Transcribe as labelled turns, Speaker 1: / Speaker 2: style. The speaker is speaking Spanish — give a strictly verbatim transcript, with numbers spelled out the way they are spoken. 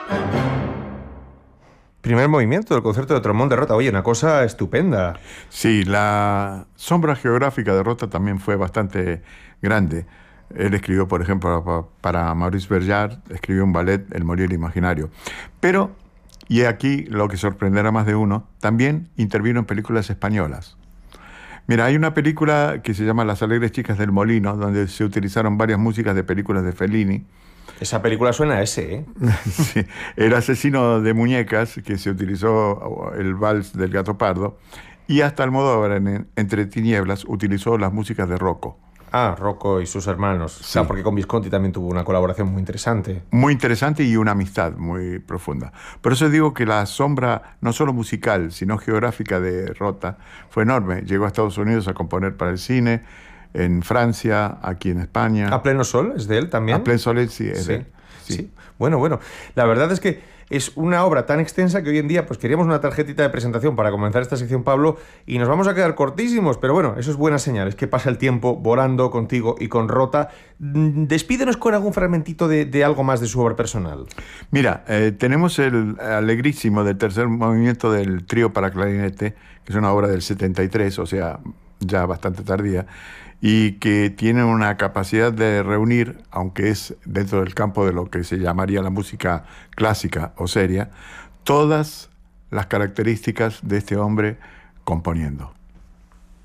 Speaker 1: Primer movimiento del concierto de trombón de Rota. Oye, una cosa estupenda.
Speaker 2: Sí, la sombra geográfica de Rota también fue bastante grande. Él escribió, por ejemplo, pa- para Maurice Bergard, escribió un ballet, El morir imaginario. Pero, y aquí lo que sorprenderá más de uno, también intervino en películas españolas. Mira, hay una película que se llama Las alegres chicas del Molino, donde se utilizaron varias músicas de películas de Fellini.
Speaker 1: Esa película suena a ese, ¿eh?
Speaker 2: Sí, el asesino de muñecas, que se utilizó el vals del Gato Pardo, y hasta Almodóvar en Entre tinieblas utilizó las músicas de Rocco.
Speaker 1: Ah, Rocco y sus hermanos.
Speaker 2: Sí.
Speaker 1: Claro, porque con Visconti también tuvo una colaboración muy interesante.
Speaker 2: Muy interesante y una amistad muy profunda. Por eso digo que la sombra, no solo musical, sino geográfica de Rota, fue enorme. Llegó a Estados Unidos a componer para el cine, en Francia, aquí en España.
Speaker 1: ¿A pleno sol es de él también?
Speaker 2: A pleno sol, sí, es
Speaker 1: Sí,
Speaker 2: de él.
Speaker 1: sí.
Speaker 2: Sí.
Speaker 1: Bueno, bueno. La verdad es que es una obra tan extensa que hoy en día pues queríamos una tarjetita de presentación para comenzar esta sección, Pablo, y nos vamos a quedar cortísimos, pero bueno, eso es buena señal, es que pasa el tiempo volando contigo y con Rota. Mm, Despídenos con algún fragmentito de, de algo más de su obra personal.
Speaker 2: Mira, eh, tenemos el alegrísimo del tercer movimiento del trío para clarinete, que es una obra del setenta y tres, o sea, ya bastante tardía, y que tiene una capacidad de reunir, aunque es dentro del campo de lo que se llamaría la música clásica o seria, todas las características de este hombre componiendo.